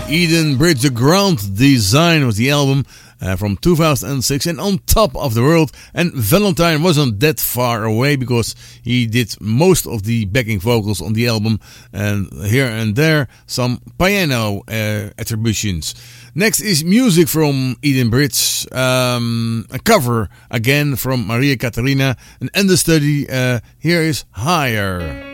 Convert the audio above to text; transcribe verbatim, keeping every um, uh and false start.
Eden Bridge, The Grand Design was the album uh, from two thousand six, and On Top of the World. And Valentine wasn't that far away because he did most of the backing vocals on the album, and here and there some piano uh, attributions. Next is music from Eden Bridge, um, a cover again from Maria Catarina, an understudy. Uh, here is Higher.